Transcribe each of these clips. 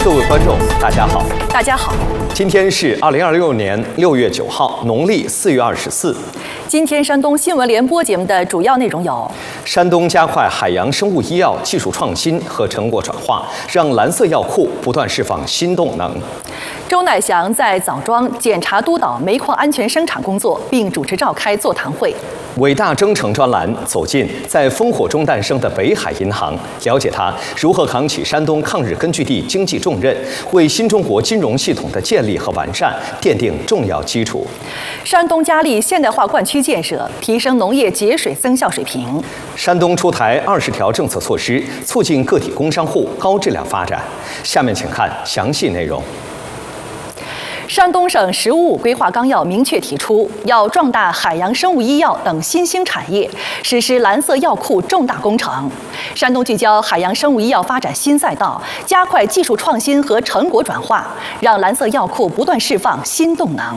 各位观众，大家好。 大家好， 今天是2026年6月9号，农历4月24。 今天山东新闻联播节目的主要内容有： 山东加快海洋生物医药技术创新和成果转化，让蓝色药库不断释放新动能。 周乃祥在枣庄检查督导煤矿安全生产工作，并主持召开座谈会。 伟大征程专栏走进在烽火中诞生的北海银行，了解它如何扛起山东抗日根据地经济重任，为新中国金融系统的建立和完善奠定重要基础。 山东佳丽现代化灌区建设，提升农业节水增效水平。 山东出台20条政策措施，促进个体工商户高质量发展。下面请看详细内容。 山东省“十五五”规划纲要明确提出，要壮大海洋生物医药等新兴产业，实施蓝色药库重大工程。山东聚焦海洋生物医药发展新赛道，加快技术创新和成果转化，让蓝色药库不断释放新动能。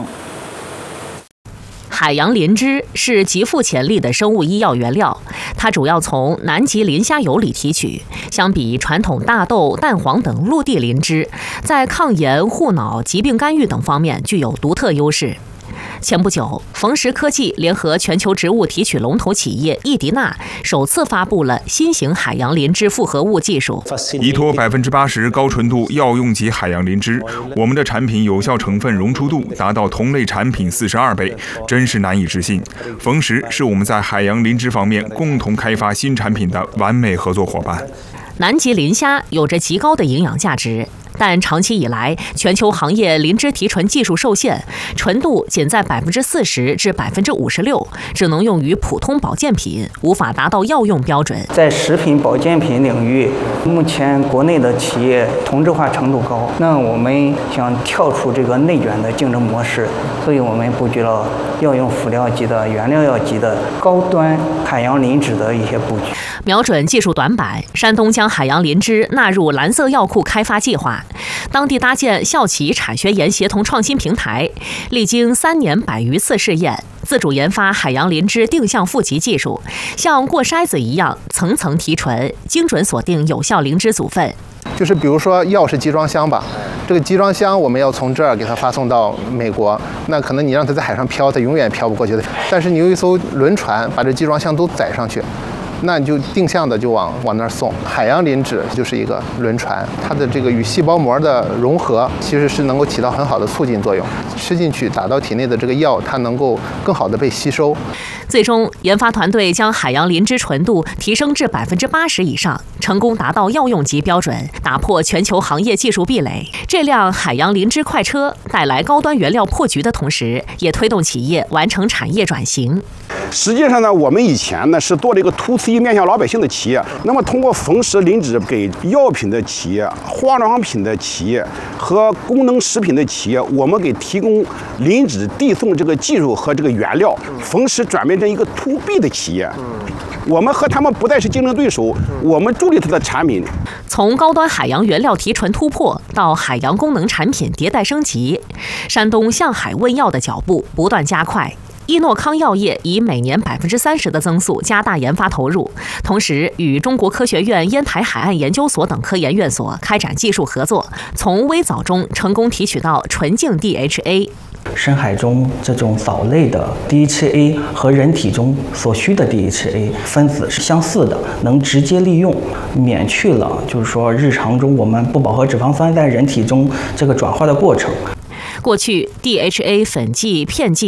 海洋磷脂是极富潜力的生物医药原料，它主要从南极磷虾油里提取。相比传统大豆、蛋黄等陆地磷脂，在抗炎、护脑、疾病干预等方面具有独特优势。前不久，冯石科技联合全球植物提取龙头企业易迪纳，首次发布了新型海洋磷脂复合物技术， 依托80%高纯度药用级海洋磷脂，我们的产品有效成分溶出度达到同类产品42倍，真是难以置信。冯石是我们在海洋磷脂方面共同开发新产品的完美合作伙伴。 南极磷虾有着极高的营养价值，但长期以来，全球行业磷脂提纯技术受限，纯度仅在40%至56%，只能用于普通保健品，无法达到药用标准。 在食品保健品领域，目前国内的企业同质化程度高，那我们想跳出这个内卷的竞争模式，所以我们布局了药用辅料级的、原料药级的高端海洋磷脂的一些布局。 瞄准技术短板，山东将海洋磷脂纳入蓝色药库开发计划。当地搭建校企产学研协同创新平台，历经3年100余次试验，自主研发海洋磷脂定向负极技术，像过筛子一样层层提纯，精准锁定有效磷脂组分。 就是比如说药是集装箱吧，这个集装箱我们要从这儿给它发送到美国，那可能你让它在海上漂，它永远漂不过去的。但是你有一艘轮船把这集装箱都载上去，那你就定向的就往那儿送。海洋磷脂就是一个轮船，它的这个与细胞膜的融合其实是能够起到很好的促进作用，吃进去打到体内的这个药，它能够更好的被吸收。 最终，研发团队将海洋磷脂纯度提升至80%以上，成功达到药用级标准，打破全球行业技术壁垒。这辆海洋磷脂快车带来高端原料破局的同时，也推动企业完成产业转型。 实际上呢，我们以前呢是做这个to C面向老百姓的企业，那么通过冯石磷脂给药品的企业、化妆品的企业和功能食品的企业，我们给提供磷脂递送这个技术和这个原料，冯石转变成一个to B 的企业。我们和他们不再是竞争对手，我们助力他的产品。 从高端海洋原料提纯突破到海洋功能产品迭代升级，山东向海问药的脚步不断加快。易诺康药业以每年30%的增速加大研发投入，同时与中国科学院烟台海岸研究所等科研院所开展技术合作，从微藻中成功提取到纯净 DHA。 深海中这种藻类的 DHA 和人体中所需的 DHA 分子是相似的，能直接利用，免去了就是说日常中我们不饱和脂肪酸在人体中这个转化的过程。 过去 DHA 粉剂、片剂